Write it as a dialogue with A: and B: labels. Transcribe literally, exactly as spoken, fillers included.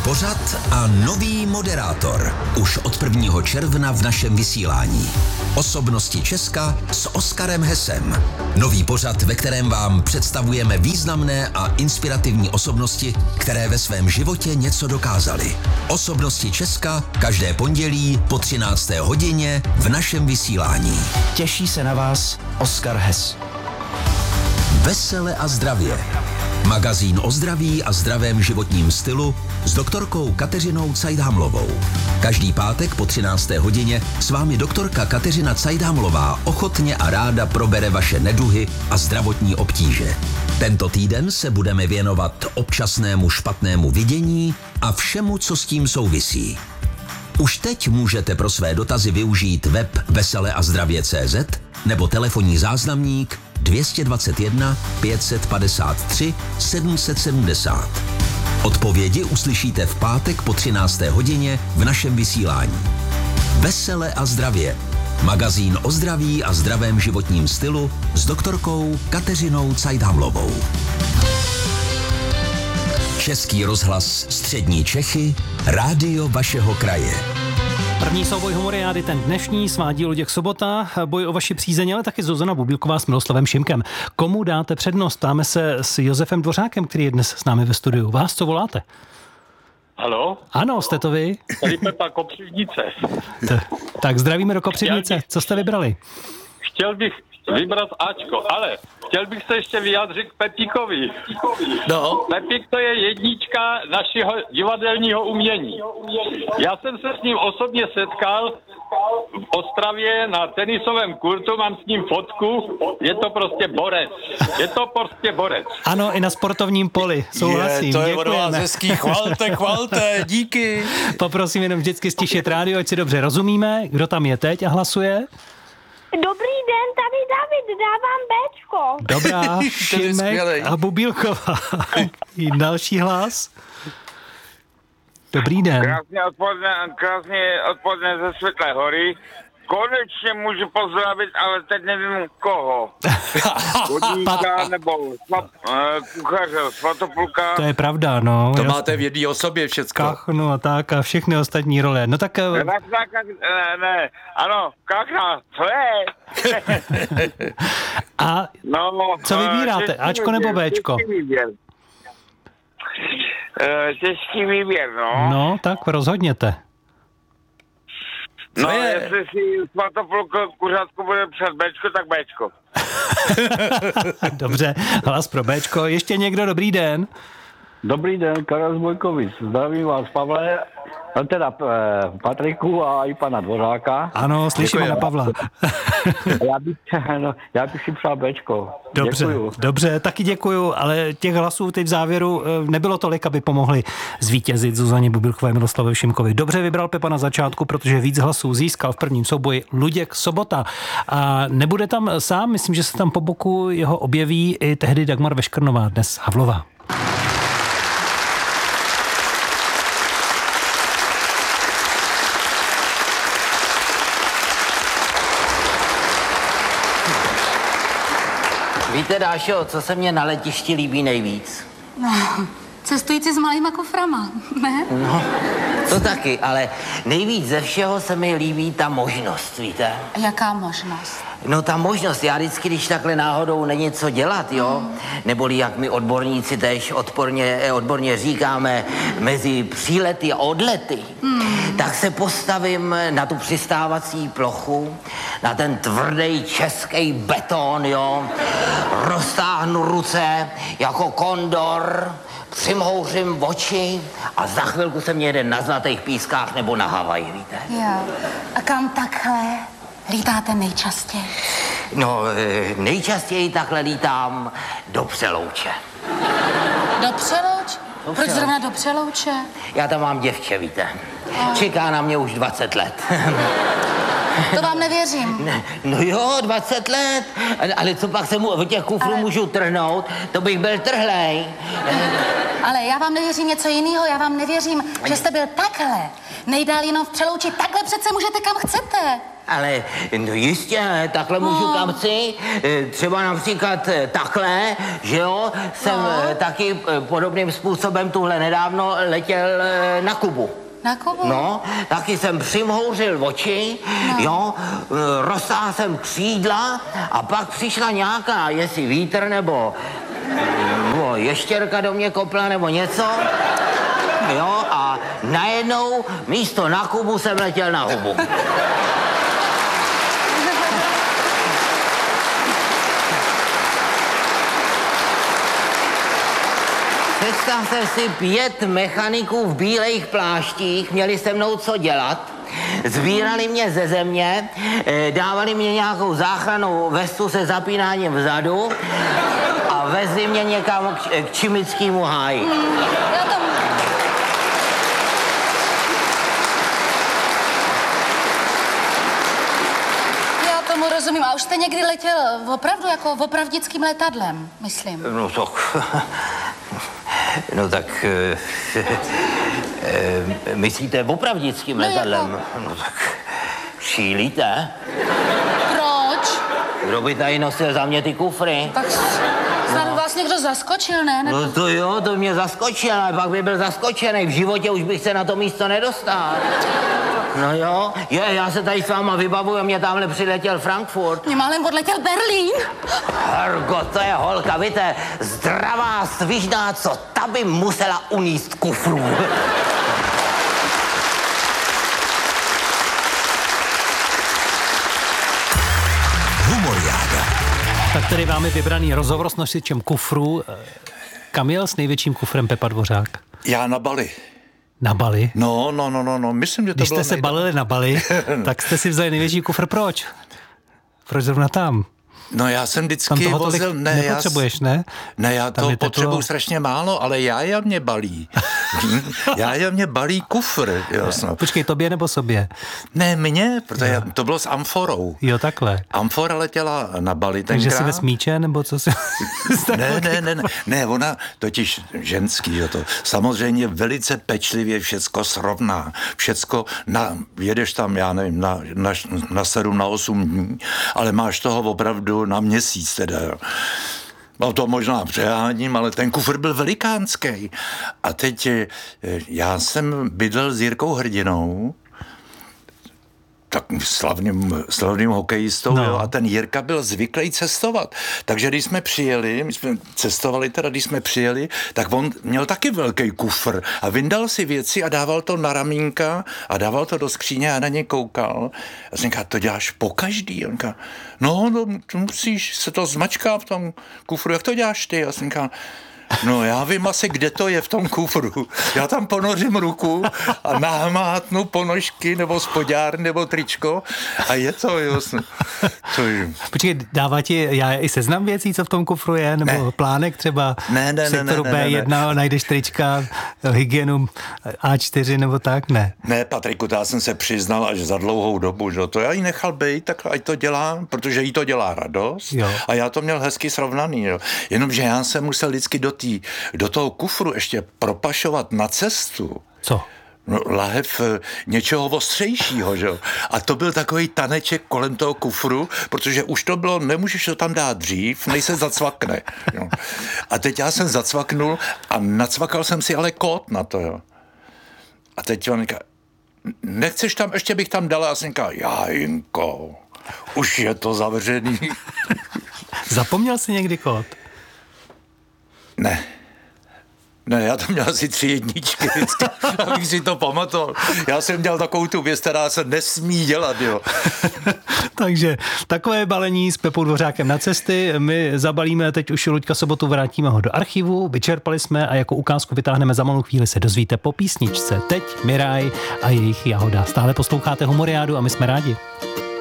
A: pořad a nový moderátor. Už od prvního června v našem vysílání. Osobnosti Česka s Oskarem Hessem. Nový pořad, ve kterém vám představujeme významné a inspirativní osobnosti, které ve svém životě něco dokázaly. Osobnosti Česka každé pondělí po třinácté hodině v našem vysílání.
B: Těší se na vás Oskar Hess.
A: Vesele a zdravě. Magazín o zdraví a zdravém životním stylu s doktorkou Kateřinou Cajdhamlovou. Každý pátek po třinácté hodině s vámi doktorka Kateřina Cajdhamlová ochotně a ráda probere vaše neduhy a zdravotní obtíže. Tento týden se budeme věnovat občasnému špatnému vidění a všemu, co s tím souvisí. Už teď můžete pro své dotazy využít web vesele a zdravě tečka cé zet nebo telefonní záznamník dvě stě dvacet jedna pět set padesát tři sedm set sedmdesát. Odpovědi uslyšíte v pátek po třinácté hodině v našem vysílání. Vesele a zdravě. Magazín o zdraví a zdravém životním stylu s doktorkou Kateřinou Cajdhamlovou. Český rozhlas Střední Čechy, rádio vašeho kraje.
C: První souboj humoriády, ten dnešní, svádí Luděk Sobota, boj o vaši přízeň, ale taky Zuzana Bubílková s Miloslavem Šimkem. Komu dáte přednost? Ptáme se s Josefem Dvořákem, který je dnes s námi ve studiu. Vás co voláte?
D: Haló?
C: Ano, jste to vy?
D: Tady Pepa Kopřivnice.
C: T- tak zdravíme do Kopřivnice. Co jste vybrali?
D: Chtěl bych vybrat Ačko, ale chtěl bych se ještě vyjádřit k Pepíkovi.
B: No.
D: Pepík to je jednička našeho divadelního umění. Já jsem se s ním osobně setkal v Ostravě na tenisovém kurtu, mám s ním fotku, je to prostě borec. Je to prostě borec.
C: Ano, i na sportovním poli, souhlasím.
B: Je, to je od vás
C: Děkujeme.
B: hezký, chvalte, chvalte, díky.
C: Poprosím jenom vždycky stišit rádio, ať si dobře rozumíme. Kdo tam je teď a hlasuje?
E: Dobrý den, tady David, dávám Béčko.
C: Dobrá,
B: Ten je
C: Šimek
B: skvělej.
C: a Bubílková. I další hlas. Dobrý den.
F: Krásně odpoledne, krásně odpoledne ze Světlé hory. Konečně můžu pozdravit, ale teď nevím koho. Vodníka nebo slab, uh, kuchaře, Svatopluka.
C: To je pravda, no.
B: To
C: Jas-
B: máte v jedné osobě všecko.
C: Kachnu a tak a všechny ostatní role. No tak... eh,
F: Ne, ne, ne, ano, kachna, co je?
C: A
F: No,
C: co vybíráte,
F: těžký
C: Ačko nebo
F: výběr,
C: Béčko?
F: Těžký výběr. Uh, těžký výběr, no.
C: No, tak rozhodněte.
F: No,
B: je?
F: jestli si Svatopluk kuřátku bude před Béčko, tak Béčko.
C: Dobře, hlas pro Béčko. Ještě někdo, dobrý den.
G: Dobrý den, Karel z Bojkovic. Zdravím vás, Pavle, a teda eh, Patriku a i pana Dvořáka.
C: Ano, slyšíme
B: Děkuji.
C: na Pavla.
G: Já bych, no, já bych si přál Béčko.
C: Dobře,
G: Děkuju.
C: dobře, taky děkuju, ale těch hlasů teď v závěru eh, nebylo tolik, aby pomohli zvítězit Zuzaně Bubílkové, Miloslavu Šimkovi. Dobře vybral Pepa na začátku, protože víc hlasů získal v prvním souboji Luděk Sobota. A nebude tam sám, myslím, že se tam po boku jeho objeví i tehdy Dagmar Veškrnová, dnes Havlová.
H: Víte, Dášo, co se mně na letišti líbí nejvíc?
I: No, cestující s malýma kuframa, ne?
H: No, to taky, ale nejvíc ze všeho se mi líbí ta možnost, víte?
I: Jaká možnost?
H: No ta možnost, já vždycky, když takhle náhodou není co dělat, jo, neboli jak my odborníci tež odporně, eh, odborně říkáme, mezi přílety a odlety, hmm. tak se postavím na tu přistávací plochu, na ten tvrdý český beton, jo, roztáhnu ruce jako kondor, přimhouřím oči a za chvilku se mě jede na Zlatých pískách nebo na Havaji, víte?
I: Jo. A kam takhle lítáte nejčastěji?
H: No, eh, nejčastěji takhle lítám do Přelouče.
I: Do Přelouče?
H: Do
I: Proč
H: Přelouče.
I: zrovna do Přelouče?
H: Já tam mám děvče, víte. Čeká na mě už dvacet let.
I: To vám nevěřím.
H: Ne, no jo, dvacet let. Ale- Ale co pak se mu od těch kufrů
I: Ale-
H: můžu trhnout? To bych byl trhlej.
I: Ale já vám nevěřím něco jiného. Já vám nevěřím, že jste byl takhle. Nejdál jenom v Přelouči. Takhle přece můžete kam chcete.
H: Ale no jistě, takhle můžu
I: No.
H: kam chci. E, Třeba například e, takhle, že jo, jsem
I: No.
H: e, taky e, podobným způsobem tuhle nedávno letěl e, na Kubu.
I: Na Kubu?
H: No, taky jsem přimhouřil oči,
I: No.
H: jo, e, rozsáhl jsem křídla a pak přišla nějaká, jestli vítr nebo, nebo ještěrka do mě kopla nebo něco, jo, a najednou místo na Kubu jsem letěl na hubu. Představte si pět mechaniků v bílejch pláštích, měli se mnou co dělat, sbírali mě ze země, eh, dávali mě nějakou záchrannou vestu se zapínáním vzadu a vezli mě někam k, k Čimickému háji.
I: Já tam... Já tomu rozumím. A už jste někdy letěl opravdu jako opravdickým letadlem, myslím.
H: No tak... No tak... eh, eh, myslíte opravdickým
I: No
H: letadlem?
I: jako-
H: No tak... Šílíte?
I: Proč?
H: Kdo by tady nosil za mě ty kufry?
I: Tak snad vás někdo zaskočil, ne? Nebo...
H: No to jo, to mě zaskočil, ale pak by byl zaskočený. V životě už bych se na to místo nedostal. No jo, je, já se tady s váma vybavuju, mě tamhle přiletěl Frankfurt.
I: Mě málem odletěl Berlín.
H: Hergo, to je holka, víte, zdravá, svižná, co ta by musela uníst kufrů.
A: Humoriáda.
C: Tak tady máme vybraný rozhovor s nosičem kufru. Kam jel s největším kufrem Pepa Dvořák?
B: Já na Bali.
C: Na Bali?
B: No, no, no, no, no, myslím, že to
C: Když
B: bylo
C: jste se
B: nejde-
C: balili na Bali, tak jste si vzali největší kufr. Proč? Proč zrovna tam?
B: No já jsem
C: Tam
B: vždycky
C: toho tolik
B: vozil... Ne, já,
C: nepotřebuješ, ne?
B: ne, já
C: Tam
B: to
C: je teplo.
B: potřebuju strašně málo, ale já je mě balí. já je mě balí kufr, jasno.
C: Počkej, tobě nebo sobě?
B: Ne, mě, protože to bylo s amforou.
C: Jo, takhle.
B: Amfora letěla na Bali tenkrát.
C: Takže si ve smíče, nebo co si...
B: Ne, ne, ne, ne, ne, ona totiž ženský, jo, to samozřejmě velice pečlivě všecko srovná, všecko, na, jedeš tam, já nevím, na, na, na sedm, na osm dní, ale máš toho opravdu na měsíc teda, jo. No to možná přeháním, ale ten kufr byl velikánský. A teď eh, já jsem bydlel s Jirkou Hrdinou, tak slavným, slavným hokejistou,
C: No.
B: jo, a ten Jirka byl zvyklý cestovat. Takže když jsme přijeli, my jsme cestovali teda, když jsme přijeli, tak on měl taky velký kufr a vyndal si věci a dával to na ramínka a dával to do skříně a na ně koukal. A jsem říkal, to děláš pokaždý? On říkal, no, no, to musíš, se to zmačká v tom kufru, jak to děláš ty? A jsem říkal, no já vím asi, kde to je v tom kufru. Já tam ponořím ruku a nahmátnu ponožky nebo spodňár nebo tričko a je to, jo. To je...
C: Počkej, dává ti já i seznam věcí, co v tom kufru je, nebo
B: Ne.
C: plánek třeba
B: Ne, ne,
C: v
B: ne,
C: sektoru
B: ne, ne,
C: bé jedna,
B: ne.
C: najdeš trička, hygienu á čtyři nebo tak, ne.
B: Ne, Patriku, já jsem se přiznal až za dlouhou dobu, že to já jí nechal být, tak ať to dělá, protože jí to dělá radost
C: Jo.
B: a já to měl hezky srovnaný, jo. Jenomže já jsem musel vždycky do, tý, do toho kufru ještě propašovat na cestu.
C: Co?
B: No, lahev eh, něčeho ostřejšího, že jo. A to byl takový taneček kolem toho kufru, protože už to bylo, nemůžeš to tam dát dřív, než se zacvakne. Jo. A teď já jsem zacvaknul a nacvakal jsem si ale kód na to, jo. A teď on říká, nechceš tam, ještě bych tam dala, a jsem říkal, Jajinko, už je to zavřený.
C: Zapomněl jsi někdy kód?
B: Ne. Ne, já tam měl asi tři jedničky vždycky, abych si to pamatoval. Já jsem dělal takovou tu věc, která se nesmí dělat, jo.
C: Takže takové balení s Pepou Dvořákem na cesty. My zabalíme teď už Luďka Sobotu, vrátíme ho do archivu, vyčerpali jsme a jako ukázku vytáhneme za malou chvíli, se dozvíte po písničce. Teď Miraj a jejich Jahoda. Stále posloucháte Humoriádu a my jsme rádi.